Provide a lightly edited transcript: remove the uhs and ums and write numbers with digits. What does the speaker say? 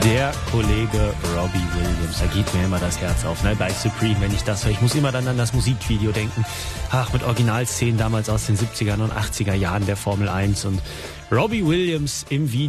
Der Kollege Robbie Williams, da geht mir immer das Herz auf, ne? Bei Supreme, wenn ich das höre. Ich muss immer dann an das Musikvideo denken. Ach, mit Originalszenen damals aus den 70er und 80er Jahren der Formel 1 und Robbie Williams im Video.